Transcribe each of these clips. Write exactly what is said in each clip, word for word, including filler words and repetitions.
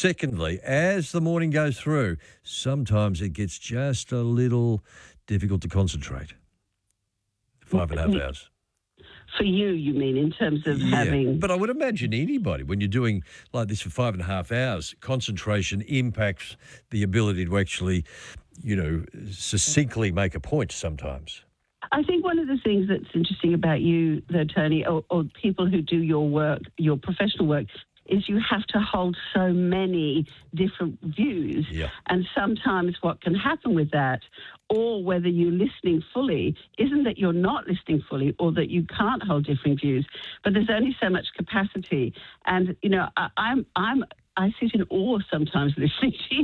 secondly, as the morning goes through, sometimes it gets just a little difficult to concentrate. Five and a half hours. For you, you mean, in terms of Yeah, having... but I would imagine anybody, when you're doing like this for five and a half hours, concentration impacts the ability to actually, you know, succinctly make a point sometimes. I think one of the things that's interesting about you, though, Tony, or, or people who do your work, your professional work, is you have to hold so many different views. Yeah. And sometimes what can happen with that, or whether you're listening fully, isn't that you're not listening fully or that you can't hold different views, but there's only so much capacity. And, you know, I, I'm, I'm, I sit in awe sometimes listening to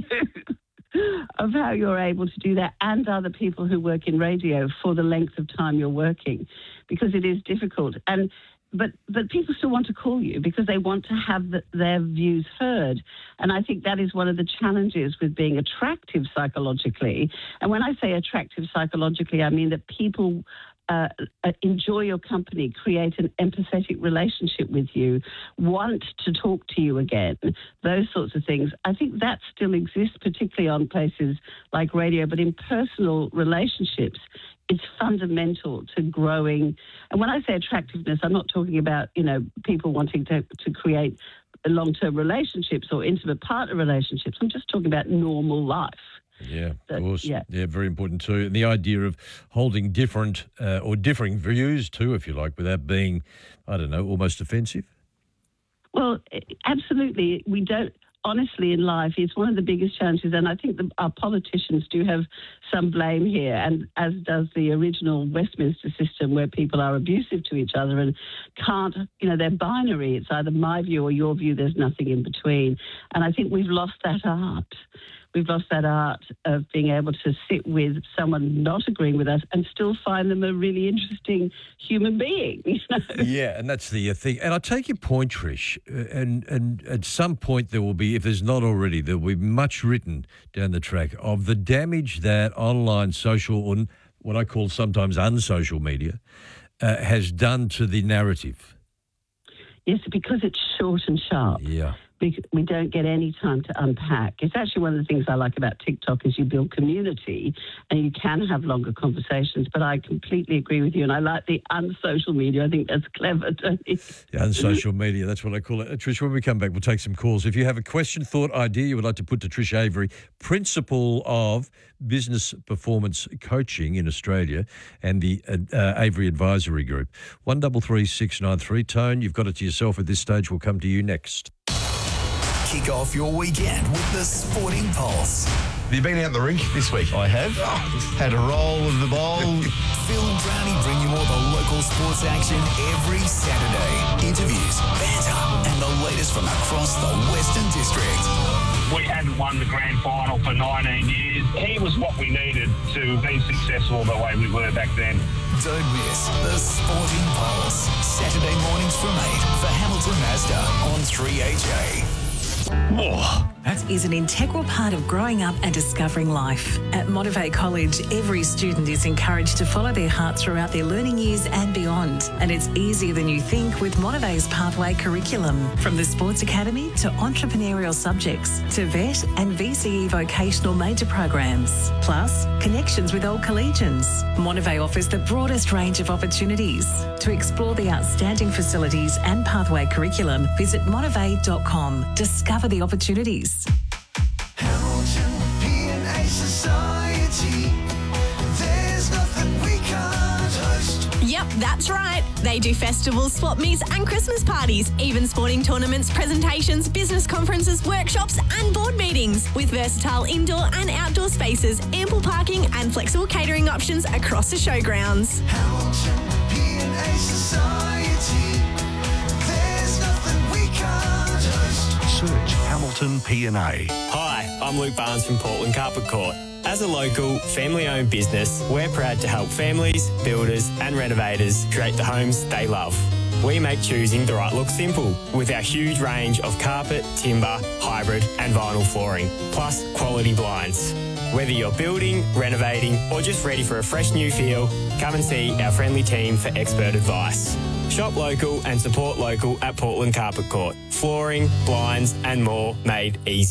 you of how you're able to do that, and other people who work in radio for the length of time you're working, because it is difficult. And But but people still want to call you because they want to have the, their views heard. And I think that is one of the challenges with being attractive psychologically. And when I say attractive psychologically, I mean that people uh, enjoy your company, create an empathetic relationship with you, want to talk to you again, those sorts of things. I think that still exists, particularly on places like radio, but in personal relationships, it's fundamental to growing. And when I say attractiveness, I'm not talking about, you know, people wanting to, to create long-term relationships or intimate partner relationships. I'm just talking about normal life. Yeah, That, of course. yeah. yeah, very important too. And the idea of holding different uh, or differing views too, if you like, without being, I don't know, almost offensive. Well, absolutely. We don't... Honestly, in life, it's one of the biggest challenges, and I think the, our politicians do have some blame here, and as does the original Westminster system, where people are abusive to each other and can't, you know, they're binary. It's either my view or your view. There's nothing in between. And I think we've lost that art. We've lost that art of being able to sit with someone not agreeing with us and still find them a really interesting human being. You know? Yeah, and that's the uh, thing. And I take your point, Trish, uh, and, and at some point there will be, if there's not already, there will be much written down the track of the damage that online social, or what I call sometimes unsocial media, uh, has done to the narrative. Yes, because it's short and sharp. Yeah. We don't get any time to unpack. It's actually one of the things I like about TikTok is you build community and you can have longer conversations, but I completely agree with you, and I like the unsocial media. I think that's clever, don't you? Yeah, unsocial media, that's what I call it. Uh, Trish, when we come back, we'll take some calls. If you have a question, thought, idea you would like to put to Trish Avery, Principal of Business Performance Coaching in Australia and the uh, uh, Avery Advisory Group, one three three six nine three. Tone, you've got it to yourself at this stage. We'll come to you next. Kick off your weekend with the Sporting Pulse. Have you been out the rink this week? I have. Had a roll of the bowl. Phil and Brownie bring you all the local sports action every Saturday. Interviews, banter, and the latest from across the Western District. We hadn't won the grand final for nineteen years. He was what we needed to be successful the way we were back then. Don't miss the Sporting Pulse. Saturday mornings from eight for Hamilton Mazda on three H A. Oh. Is an integral part of growing up and discovering life. At Motivate College, every student is encouraged to follow their heart throughout their learning years and beyond. And it's easier than you think with Motivate's pathway curriculum. From the Sports Academy to entrepreneurial subjects to vet and V C E vocational major programs. Plus, connections with old collegians. Motivate offers the broadest range of opportunities. To explore the outstanding facilities and pathway curriculum, visit motivate dot com. Discover the opportunities. Hamilton P and A Society. There's nothing we can't host. Yep, that's right. They do festivals, swap meets and Christmas parties, even sporting tournaments, presentations, business conferences, workshops and board meetings. With versatile indoor and outdoor spaces, ample parking and flexible catering options across the showgrounds. Hamilton P and A Society. There's nothing we can't host. Search Hamilton P and A. Hi, I'm Luke Barnes from Portland Carpet Court. As a local, family-owned business, we're proud to help families, builders and renovators create the homes they love. We make choosing the right look simple with our huge range of carpet, timber, hybrid and vinyl flooring, plus quality blinds. Whether you're building, renovating or just ready for a fresh new feel, come and see our friendly team for expert advice. Shop local and support local at Portland Carpet Court. Flooring, blinds and more made easy.